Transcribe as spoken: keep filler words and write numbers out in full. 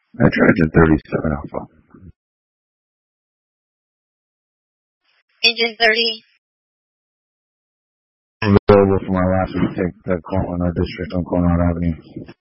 I tried thirty-seven Alpha. Engine thirty. Available for my last week take the Cornwall District on Cornwall Avenue.